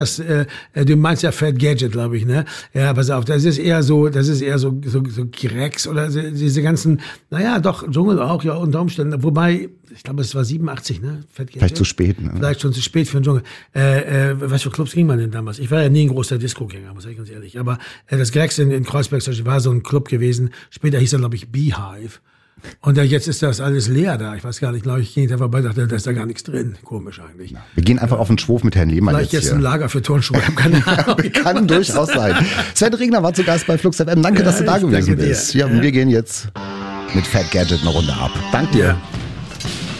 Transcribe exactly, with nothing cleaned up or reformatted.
Das, äh, du meinst ja Fat Gadget, glaube ich, ne? Ja, pass auf, das ist eher so, das ist eher so, so, so Grex oder so, diese ganzen, naja, doch, Dschungel auch, ja, unter Umständen. Wobei, ich glaube, es war siebenundachtzig, ne? Fat Gadget. Vielleicht zu spät, ne? Vielleicht schon zu spät für den Dschungel. Äh, äh, was für Clubs ging man denn damals? Ich war ja nie ein großer Disco-Gänger, muss ich ganz ehrlich. Aber äh, das Grex in, in Kreuzberg war so ein Club gewesen. Später hieß er, glaube ich, Beehive. Und äh, jetzt ist das alles leer da. Ich weiß gar nicht, glaube ich, ging da vorbei, dachte, da ist da gar nichts drin. Komisch eigentlich. Wir gehen einfach auf den Schwurf mit Herrn Lehmann. Vielleicht jetzt, jetzt ein Lager für Turnschuhe. Keine Ahnung. Kann durchaus sein. Sven Regner war zu Gast bei Flux F M. Danke, ja, dass du da gewesen bist. Ja, ja. Wir gehen jetzt mit Fat Gadget eine Runde ab. Danke dir. Ja.